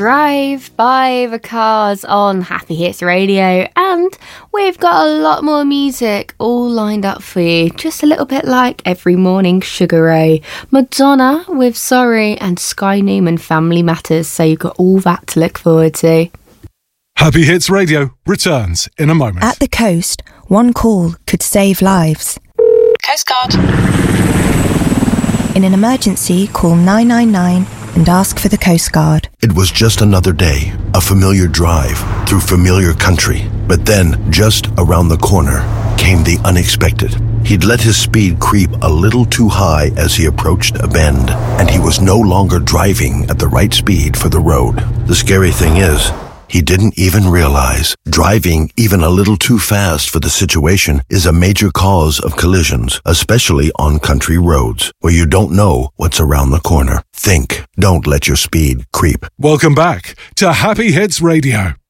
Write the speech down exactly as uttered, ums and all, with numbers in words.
Drive by the Cars on Happy Hits Radio, and we've got a lot more music all lined up for you, just a little bit like every morning. Sugar Ray, Madonna with Sorry, and Sky Newman, Family Matters, so you've got all that to look forward to. Happy Hits Radio returns in a moment. At the coast, one call could save lives. Coast Guard. In an emergency, call nine nine nine and ask for the Coast Guard. It was just another day, a familiar drive through familiar country. But then, just around the corner, came the unexpected. He'd let his speed creep a little too high as he approached a bend, and he was no longer driving at the right speed for the road. The scary thing is, he didn't even realize driving even a little too fast for the situation is a major cause of collisions, especially on country roads where you don't know what's around the corner. Think. Don't let your speed creep. Welcome back to Happy Hits Radio.